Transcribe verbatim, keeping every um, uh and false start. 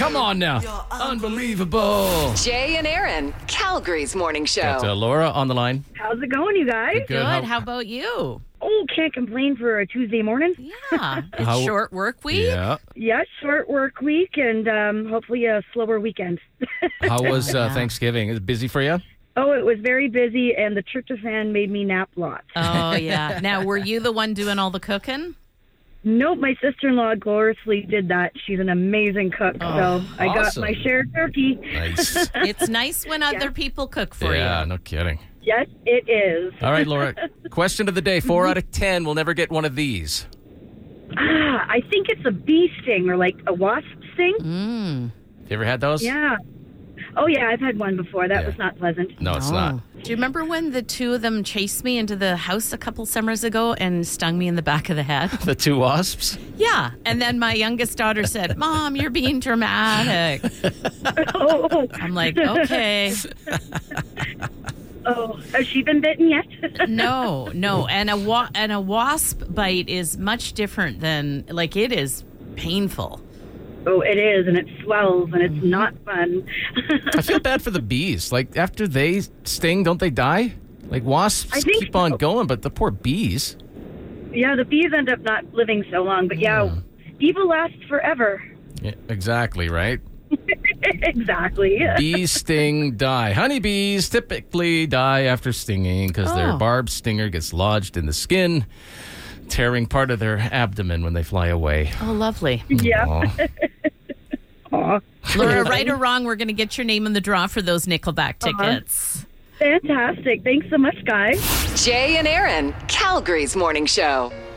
Come on now. Unbelievable. Jay and Aaron, Calgary's morning show. Got uh, Laura on the line. How's it going, you guys? Good. Good. How- How about you? Oh, can't complain for a Tuesday morning. Yeah. It's How- short work week. Yeah. Yeah, short work week and um, hopefully a slower weekend. How was uh, Yeah. Thanksgiving? Is it busy for you? Oh, it was very busy, and the tryptophan made me nap lots. Oh, yeah. Now, were you the one doing all the cooking? Nope, my sister-in-law gloriously did that. She's an amazing cook, so I got awesome. my share of turkey. Nice. It's nice when other people cook for yeah, you. no kidding. Yes, it is. All right, Laura. Question of the day. Four out of ten will never get one of these. Ah, I think it's a bee sting or like a wasp sting. Mm. You ever had those? Yeah. Oh, yeah, I've had one before. That Yeah. was not pleasant. No, it's Oh. not. Do you remember when the two of them chased me into the house a couple summers ago and stung me in the back of the head? The two wasps? Yeah. And then my youngest daughter said, Mom, you're being dramatic. Oh, I'm like, okay. oh, has she been bitten yet? No, no. And a wa- and a wasp bite is much different than, like, it is painful. Oh, it is, and it swells, and it's not fun. I feel bad for the bees. Like, after they sting, don't they die? Like, wasps I think keep on so. going, but the poor bees. Yeah, the bees end up not living so long, but yeah, evil lasts forever. Yeah, exactly, right? Exactly. Bees sting, die. Honeybees typically die after stinging because their Oh. barbed stinger gets lodged in the skin, tearing part of their abdomen when they fly away. Oh, lovely. Yeah. Aw. Aw. Laura, right or wrong, we're going to get your name in the draw for those Nickelback tickets. Fantastic. Thanks so much, guys. Jay and Aaron, Calgary's morning show.